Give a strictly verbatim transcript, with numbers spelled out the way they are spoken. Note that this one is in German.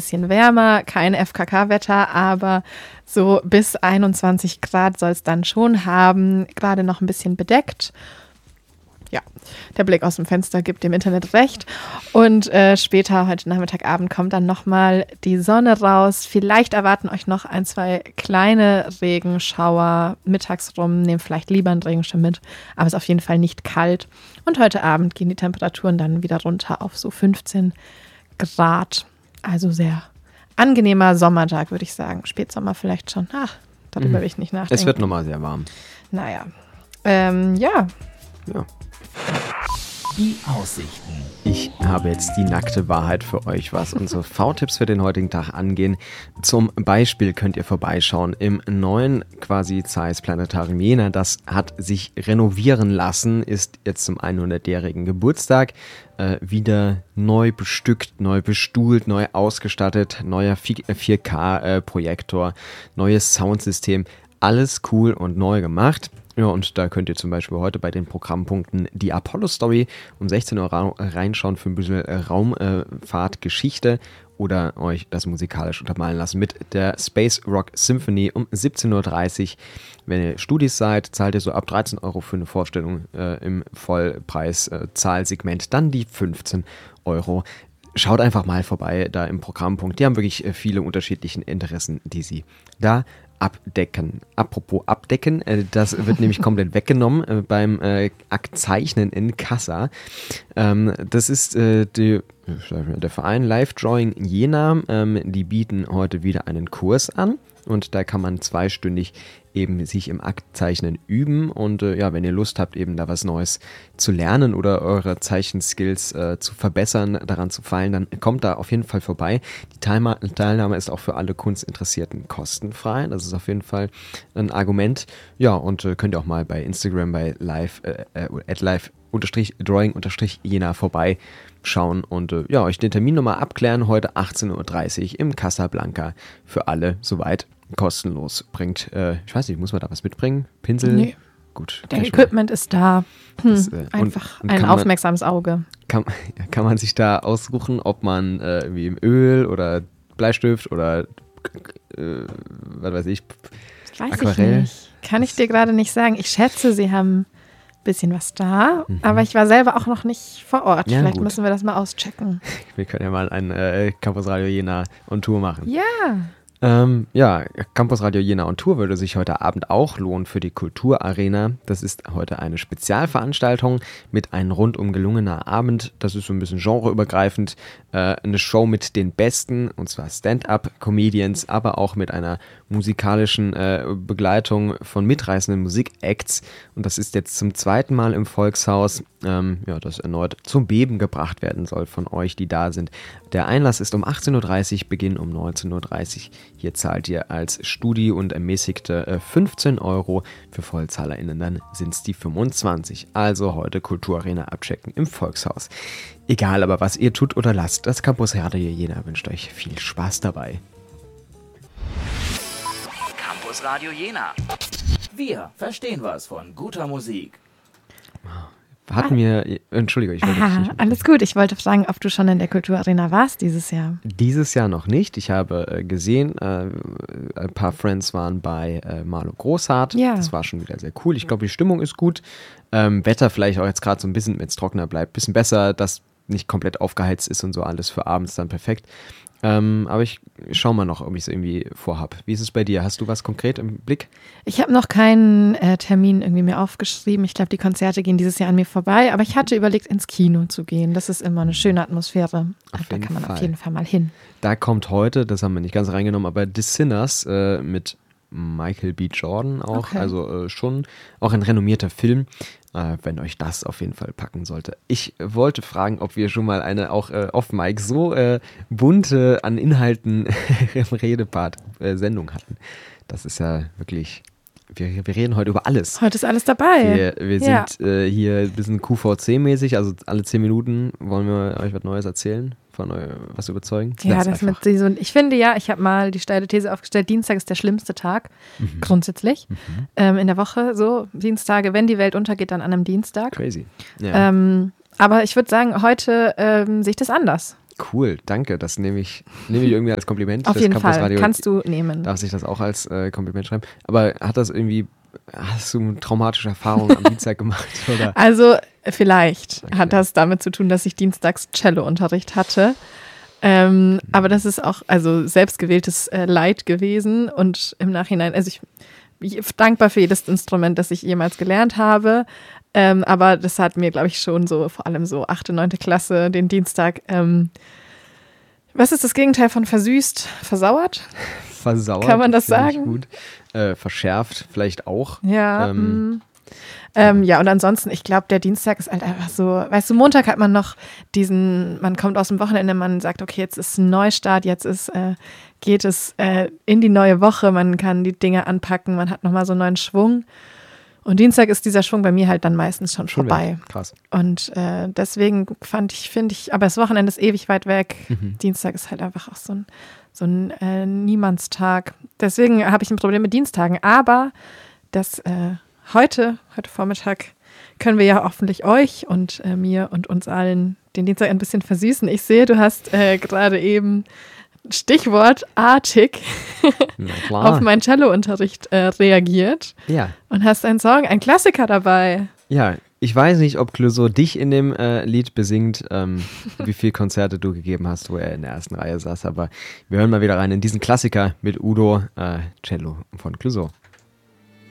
bisschen wärmer, kein F K K-Wetter, aber so bis einundzwanzig Grad soll es dann schon haben, gerade noch ein bisschen bedeckt. Ja, der Blick aus dem Fenster gibt dem Internet recht. Und äh, später, heute Nachmittagabend, kommt dann nochmal die Sonne raus. Vielleicht erwarten euch noch ein, zwei kleine Regenschauer mittags rum. Nehmt vielleicht lieber einen Regenschirm mit, aber es ist auf jeden Fall nicht kalt. Und heute Abend gehen die Temperaturen dann wieder runter auf so fünfzehn Grad. Also sehr angenehmer Sommertag, würde ich sagen. Spätsommer vielleicht schon. Ach, darüber Mhm. will ich nicht nachdenken. Es wird nochmal sehr warm. Naja, ähm, ja. Ja. Die Aussichten. Ich habe jetzt die nackte Wahrheit für euch, was unsere V-Tipps für den heutigen Tag angehen. Zum Beispiel könnt ihr vorbeischauen im neuen quasi Zeiss Planetarium Jena. Das hat sich renovieren lassen, ist jetzt zum hundertjährigen Geburtstag äh, wieder neu bestückt, neu bestuhlt, neu ausgestattet, neuer vier K-Projektor, neues Soundsystem. Alles cool und neu gemacht. Ja, und da könnt ihr zum Beispiel heute bei den Programmpunkten die Apollo-Story um sechzehn Uhr ra- reinschauen für ein bisschen äh, Raumfahrtgeschichte oder euch das musikalisch untermalen lassen mit der Space Rock Symphony um siebzehn Uhr dreißig. Wenn ihr Studis seid, zahlt ihr so ab dreizehn Euro für eine Vorstellung äh, im Vollpreis-Zahlsegment, äh, dann die fünfzehn Euro. Schaut einfach mal vorbei da im Programmpunkt. Die haben wirklich äh, viele unterschiedliche Interessen, die sie da abdecken. Apropos abdecken, äh, das wird nämlich komplett weggenommen äh, beim äh, Aktzeichnen in Kassa. Ähm, das ist äh, die, der Verein Live Drawing Jena. Ähm, die bieten heute wieder einen Kurs an und da kann man zweistündig eben sich im Aktzeichnen üben und äh, ja, wenn ihr Lust habt, eben da was Neues zu lernen oder eure Zeichenskills äh, zu verbessern, daran zu feilen, dann kommt da auf jeden Fall vorbei. Die Teilma- Teilnahme ist auch für alle Kunstinteressierten kostenfrei. Das ist auf jeden Fall ein Argument. Ja, und äh, könnt ihr auch mal bei Instagram bei live, äh, äh, at live unterstrich drawing unterstrich Jena vorbeischauen und äh, ja, euch den Termin nochmal abklären. Heute achtzehn Uhr dreißig im Casablanca für alle soweit kostenlos. Bringt, äh, ich weiß nicht, muss man da was mitbringen? Pinsel? Nee. Gut. Der Equipment ist da. Hm, Das, äh, einfach und- und ein kann man- aufmerksames Auge. Kann, kann man sich da aussuchen, ob man äh, irgendwie im Öl oder Bleistift oder äh, was weiß ich, Weiß Aquarell? ich nicht. Kann ich dir gerade nicht sagen. Ich schätze, sie haben ein bisschen was da, Mhm. aber ich war selber auch noch nicht vor Ort. Ja, Vielleicht gut. müssen wir das mal auschecken. Wir können ja mal ein äh, Campus Radio Jena on Tour machen. Ja. Ähm, ja, Campus Radio Jena on Tour würde sich heute Abend auch lohnen für die Kulturarena. Das ist heute eine Spezialveranstaltung mit einem rundum gelungener Abend. Das ist so ein bisschen genreübergreifend. Äh, eine Show mit den Besten, und zwar Stand-up-Comedians, aber auch mit einer musikalischen äh, Begleitung von mitreißenden Musikacts. Und das ist jetzt zum zweiten Mal im Volkshaus, ähm, ja, das erneut zum Beben gebracht werden soll von euch, die da sind. Der Einlass ist um achtzehn Uhr dreißig, Beginn um neunzehn Uhr dreißig. Hier zahlt ihr als Studi und ermäßigte äh, fünfzehn Euro. Für VollzahlerInnen dann sind es die fünfundzwanzig. Also heute Kulturarena abchecken im Volkshaus. Egal aber, was ihr tut oder lasst, das Campus Radio Jena wünscht euch viel Spaß dabei. Campus Radio Jena. Wir verstehen was von guter Musik. Hatten wir, Entschuldigung, ich wollte dich Aha, nicht alles gut. Ich wollte fragen, ob du schon in der Kulturarena warst dieses Jahr. Dieses Jahr noch nicht. Ich habe äh, gesehen, äh, ein paar Friends waren bei äh, Marlo Großhardt. Ja. Das war schon wieder sehr cool. Ich glaube, die Stimmung ist gut. Ähm, Wetter vielleicht auch jetzt gerade so ein bisschen, wenn es trockener bleibt, ein bisschen besser, dass nicht komplett aufgeheizt ist und so alles für abends dann perfekt. Ähm, aber ich schau mal noch, ob ich es irgendwie vorhab. Wie ist es bei dir? Hast du was konkret im Blick? Ich habe noch keinen äh, Termin irgendwie mir aufgeschrieben. Ich glaube, die Konzerte gehen dieses Jahr an mir vorbei. Aber ich hatte überlegt, ins Kino zu gehen. Das ist immer eine schöne Atmosphäre. Auf da jeden kann man Fall. auf jeden Fall mal hin. Da kommt heute, das haben wir nicht ganz reingenommen, aber The Sinners äh, mit Michael B. Jordan auch. Okay. Also äh, schon auch ein renommierter Film, äh, wenn euch das auf jeden Fall packen sollte. Ich wollte fragen, ob wir schon mal eine auch äh, off-Mic so äh, bunte an Inhalten im Redepart äh, Sendung hatten. Das ist ja wirklich, wir, wir reden heute über alles. Heute ist alles dabei. Wir, wir Ja. sind äh, hier ein bisschen Q V C-mäßig, also alle zehn Minuten wollen wir euch was Neues erzählen, von eu- was überzeugen. Ja, Ganz das einfach. mit so, ich finde ja, ich habe mal die steile These aufgestellt, Dienstag ist der schlimmste Tag, Mhm. grundsätzlich, ähm, in der Woche. So, Dienstage, wenn die Welt untergeht, dann an einem Dienstag. Crazy. Ja. Ähm, aber ich würde sagen, heute ähm, sehe ich das anders. Cool, danke. Das nehme ich, nehme ich irgendwie als Kompliment. Auf das jeden Campus Fall, Radio, kannst du nehmen. darf sich das auch als äh, Kompliment schreiben. Aber hat das irgendwie, hast du eine traumatische Erfahrung am Dienstag gemacht? Oder? Also vielleicht Okay. hat das damit zu tun, dass ich dienstags Cello-Unterricht hatte. Ähm, mhm. Aber das ist auch also selbstgewähltes äh, Leid gewesen und im Nachhinein, also ich bin dankbar für jedes Instrument, das ich jemals gelernt habe. Ähm, aber das hat mir, glaube ich, schon so, vor allem so achte, neunte Klasse, den Dienstag, ähm, was ist das Gegenteil von versüßt? Versauert? Versauert. Kann man das finde ich sagen? Gut. Äh, verschärft vielleicht auch. Ja, Ähm, mm. ähm, ja, und ansonsten, ich glaube, der Dienstag ist halt einfach so, weißt du, Montag hat man noch diesen, man kommt aus dem Wochenende, man sagt, okay, jetzt ist ein Neustart, jetzt ist, äh, geht es äh, in die neue Woche, man kann die Dinge anpacken, man hat nochmal so einen neuen Schwung. Und Dienstag ist dieser Schwung bei mir halt dann meistens schon schon vorbei. weg. Krass. Und äh, deswegen fand ich, finde ich, aber das Wochenende ist ewig weit weg. Mhm. Dienstag ist halt einfach auch so ein, so ein äh, Niemandstag. Deswegen habe ich ein Problem mit Dienstagen. Aber das äh, heute, heute Vormittag, können wir ja hoffentlich euch und äh, mir und uns allen den Dienstag ein bisschen versüßen. Ich sehe, du hast äh, gerade eben Stichwort artig Na klar. auf meinen Cello-Unterricht äh, reagiert Ja. und hast einen Song, einen Klassiker dabei. Ja, ich weiß nicht, ob Clouseau dich in dem äh, Lied besingt, ähm, wie viele Konzerte du gegeben hast, wo er in der ersten Reihe saß, aber wir hören mal wieder rein in diesen Klassiker mit Udo, äh, Cello von Clouseau.